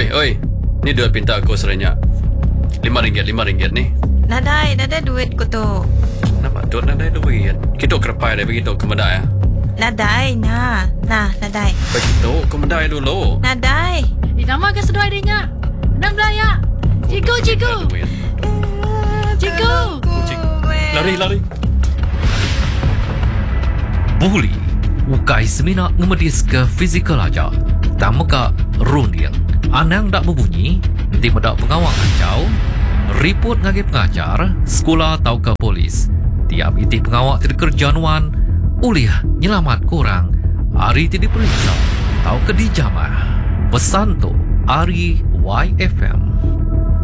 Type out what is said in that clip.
Oi. Ni duit pinta aku serenyak. RM5 ni. Nadai duit ko tu. Nampak tu nak ada duit. Kita kerepai dah begitu ke medai ya. Nadai, nadai. Begitu ke medai dulu. Nadai. Nama ke seduai dia. Nang belaya. Cikgu. Lari. Buli ukai semina ngemedis ke fizikal aja. Tamaka rundil. Anang dak berbunyi, nanti medak pengawal kacau. Report ngagi pengajar, sekolah atau ke polis. Tiap itih pengawal tidak kerjaan ulih nyelamat kurang. Hari tidak diperiksa atau ke dijamah. Pesan tu Ari YFM.